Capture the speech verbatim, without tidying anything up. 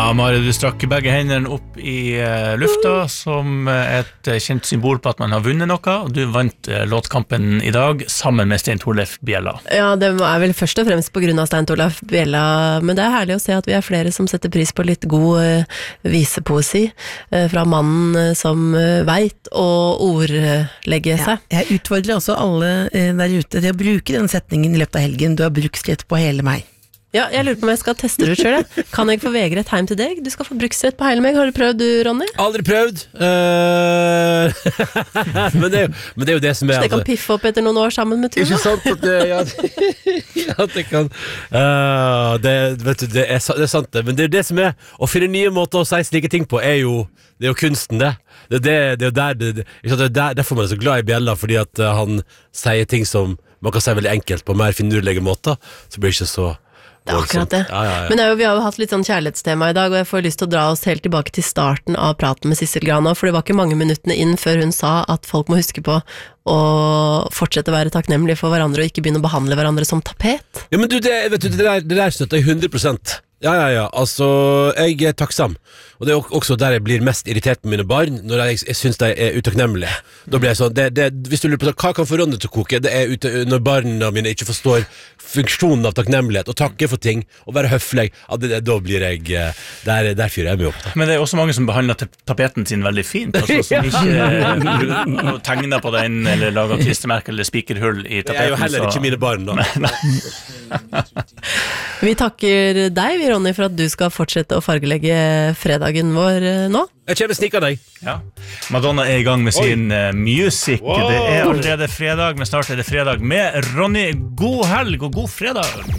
Ja, Mari, du strakk begge hendene opp i uh, lufta som et uh, kjent symbol på at man har vunnet noe, og du vant uh, låtkampen i dag sammen med Stein Torleif Bjella. Ja, det er vel først og fremst på grunn av Stein Torleif Bjella, men det er herlig å se at vi er flere som setter pris på litt god uh, visepoesi uh, fra mannen uh, som uh, vet å ordlegge seg. Ja, jeg utfordrer også alle uh, der ute til å bruke den setningen i løpet av helgen. Du har bruksrett på hele meg. Ja, jeg lurer på om jeg skal teste det ut selv. Kan jeg få vegre et heim til deg? Du skal få bruksrett på hele meg. Har du prøvd, du, Ronny? Aldri prøvd. Uh... men, det er jo, men det er jo det som er... Så jeg kan piffe opp etter noen år sammen med Tuna? Ikke sant at det, ja, at det kan... Uh, det, vet du, det er, det er sant det. Men det er jo det som er... Å finne nye måter å si slike ting på er jo... Det er jo kunsten, det. Det er, det, det er jo der... Det, det, det er der, derfor man er så glad i Bjella, fordi at uh, han sier ting som man kan si veldig enkelt på mer finurlige måter, så blir det ikke så... Det er akkurat det. Ja, ja, ja. Men er jo, vi har jo hatt litt sånn kjærlighetstema i dag, og jeg får lyst til å dra oss helt tilbake til starten av praten med Sissel Grana, for det var ikke mange minuttene inn før hun sa at folk må huske på å fortsette å være takknemlige for hverandre og ikke begynne å behandle hverandre som tapet. Ja, men du, det, vet du, det der, det der støtter jeg hundre prosent. Ja, ja, ja, altså, jeg er takksam. Og det er også der jeg blir mest irritert på mine barn, når jeg, jeg synes de er utakknemlige. Da blir jeg sånn, det, det, hvis du lurer på hva kan få Ronny til å koke, det er ute, når barna mine ikke forstår funksjonen av takknemlighet, og takke for ting, og være høflig, ja, det, det, da blir jeg, der, der fyrer jeg meg opp. Da. Men det er også mange som behandler tapeten sin veldig fint, altså, som ikke tegner på den, eller lager klistremerker eller spikerhull i tapeten. Det er jo heller ikke så... mine barn, da. Vi takker deg, Ronny, for at du skal fortsette å fargelegge fredagen vår nå. Jeg kommer snikker deg. Ja. Madonna er i gang med sin uh, music. Wow. Det er allerede fredag, men snart er det fredag med Ronny. God helg og god fredag!